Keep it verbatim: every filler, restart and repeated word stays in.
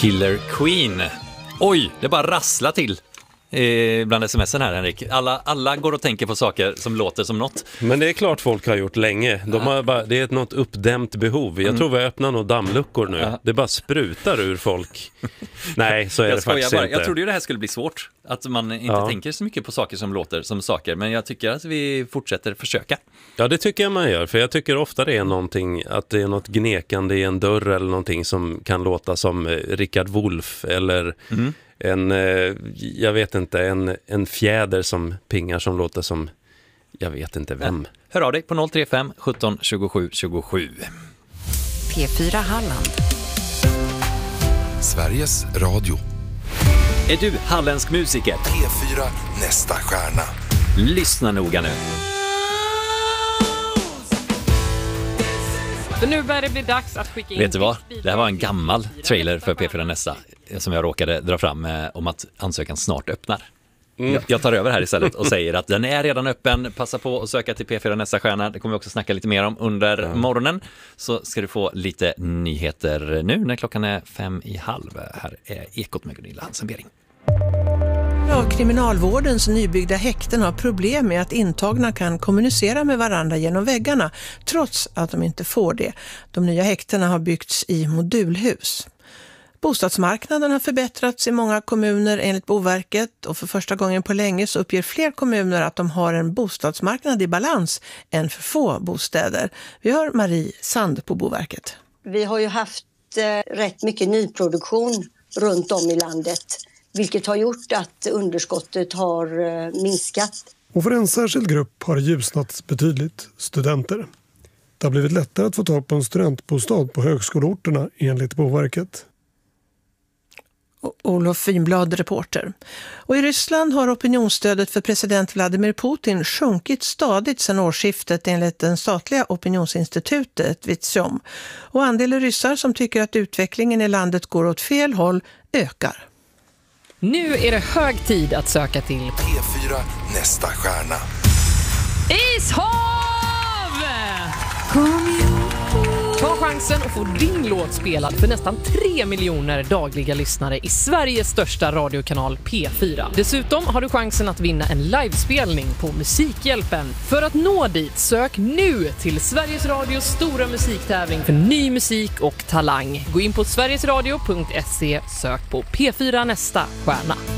Killer Queen. Oj, det bara rasslar till eh, bland sms'en här, Henrik. Alla, alla går och tänker på saker som låter som något. Men det är klart folk har gjort länge. De har bara, det är ett något uppdämt behov. Jag mm. tror vi öppnar några dammluckor nu. Ja. Det bara sprutar ur folk. Nej, så är jag det faktiskt bara. inte. Jag trodde ju det här skulle bli svårt. Att man inte ja. tänker så mycket på saker som låter som saker. Men jag tycker att vi fortsätter försöka. Ja, det tycker jag man gör. För jag tycker ofta det är någonting, att det är något gnekande i en dörr eller någonting som kan låta som Richard Wolff eller mm. en, jag vet inte, en, en fjäder som pingar som låter som, jag vet inte vem. Ja. Hör av dig på noll tre fem sjutton tjugosju tjugosju. P fyra Halland. Sveriges Radio. Är du halländsk musiker? P fyra nästa stjärna. Lyssna noga nu. Så nu börjar det bli dags att skicka in. Vet du vad? Det här var en gammal trailer för P fyra Nästa som jag råkade dra fram med, om att ansökan snart öppnar. Mm. Jag, jag tar över här istället och säger att den är redan öppen. Passa på att söka till P fyra Nästa stjärna. Det kommer vi också snacka lite mer om under mm. morgonen. Så ska du få lite nyheter nu när klockan är fem i halv. Här är Ekot med Gunilla Hansen-Bering. Ja, kriminalvårdens nybyggda häkten har problem med att intagna kan kommunicera med varandra genom väggarna, trots att de inte får det. De nya häktena har byggts i modulhus. Bostadsmarknaden har förbättrats i många kommuner enligt Boverket, och för första gången på länge så uppger fler kommuner att de har en bostadsmarknad i balans än för få bostäder. Vi har Marie Sand på Boverket. Vi har ju haft eh, rätt mycket nyproduktion runt om i landet, vilket har gjort att underskottet har eh, minskat. Och för en särskild grupp har det ljusnat betydligt: studenter. Det har blivit lättare att få tag på en studentbostad på högskoleorterna enligt Boverket. Olof Finblad, reporter. Och i Ryssland har opinionsstödet för president Vladimir Putin sjunkit stadigt sedan årsskiftet enligt den statliga opinionsinstitutet Vitsjom. Och andelen ryssar som tycker att utvecklingen i landet går åt fel håll ökar. Nu är det hög tid att söka till P fyra nästa stjärna. Ishav! Ta chansen att få din låt spelad för nästan tre miljoner dagliga lyssnare i Sveriges största radiokanal P fyra. Dessutom har du chansen att vinna en livespelning på Musikhjälpen. För att nå dit, sök nu till Sveriges Radios stora musiktävling för ny musik och talang. Gå in på sverigesradio punkt se, sök på P fyra nästa stjärna.